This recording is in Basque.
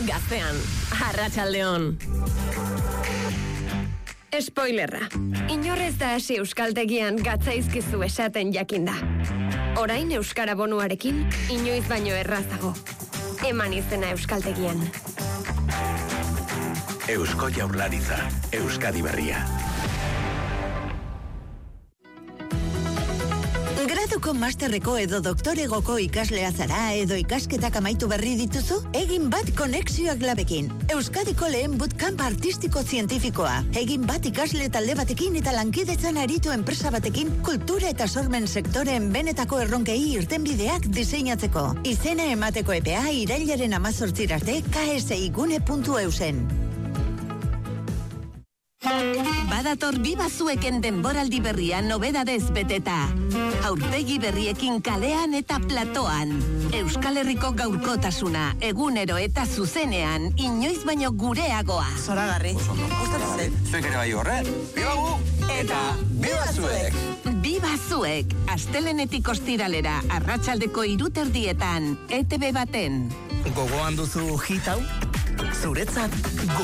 Gaztean, arratsaldeon. Spoilerra. Inorrez da hasi euskaltegian gatzaizkizu esaten jakinda. Orain euskara bonuarekin, inoiz baino errazago. Eman izena euskaltegian. Eusko Jaurlaritza, Euskadi Berria. Graduko masterreko edo doktoregoko ikaslea zara edo ikasketak amaitu berri dituzu? Egin bat konexioak labekin. Euskadiko lehen bootcamp artistiko zientifikoa. Egin bat ikasle talde batekin eta lankidetzan aritu enpresa batekin kultura eta sormen sektoren benetako erronkei irtenbideak diseinatzeko. Izena emateko epea irailaren 18 arte ksigune.eusen. Badator bibazueken denboraldi berria nobedadez beteta. Aurpegi berriekin kalean eta platoan. Euskal Herriko gaurkotasuna, egunero eta zuzenean, inoiz baino gureagoa. Zoragarri. Gustatzen. Zuek ere bai horren. Bibagu! Eta bibazuek! Bibazuek, astelenetik ostiralera, arratsaldeko 3:00 ETB baten. Gogoan duzu hit hau? Zuretzat